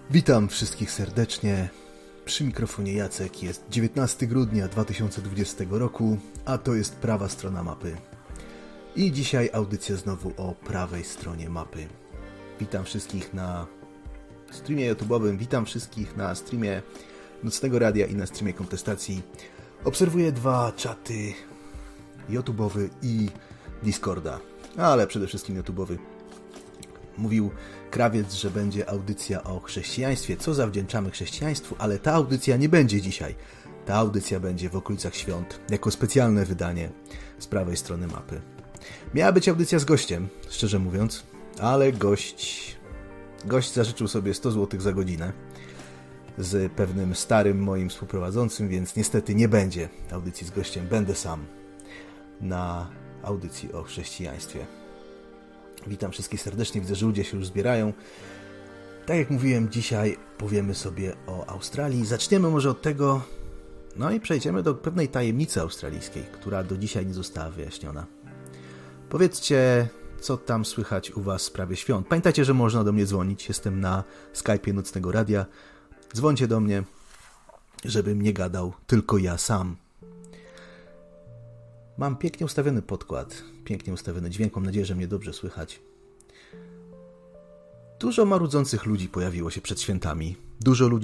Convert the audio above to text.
Witam wszystkich serdecznie. Przy mikrofonie Jacek. Jest 19 grudnia 2020 roku, a to jest prawa strona mapy. I dzisiaj audycja znowu o prawej stronie mapy. Witam wszystkich na streamie YouTube'owym, witam wszystkich na streamie Nocnego Radia i na streamie Kontestacji. Obserwuję dwa czaty, YouTube'owy i Discorda, ale przede wszystkim YouTube'owy. Mówił Krawiec, że będzie audycja o chrześcijaństwie, co zawdzięczamy chrześcijaństwu, ale ta audycja nie będzie dzisiaj. Ta audycja będzie w okolicach świąt, jako specjalne wydanie z prawej strony mapy. Miała być audycja z gościem, szczerze mówiąc, ale gość zażyczył sobie 100 zł za godzinę z pewnym starym moim współprowadzącym, więc niestety nie będzie audycji z gościem, będę sam na audycji o chrześcijaństwie. Witam wszystkich serdecznie, widzę, że ludzie się już zbierają. Tak jak mówiłem, dzisiaj powiemy sobie o Australii. Zaczniemy może od tego, no i przejdziemy do pewnej tajemnicy australijskiej, która do dzisiaj nie została wyjaśniona. Powiedzcie, co tam słychać u Was w sprawie świąt. Pamiętajcie, że można do mnie dzwonić, jestem na Skype'ie Nocnego Radia. Dzwońcie do mnie, żebym nie gadał tylko ja sam. Mam pięknie ustawiony podkład, pięknie ustawiony dźwięk, mam nadzieję, że mnie dobrze słychać. Dużo marudzących ludzi pojawiło się przed świętami. Dużo ludzi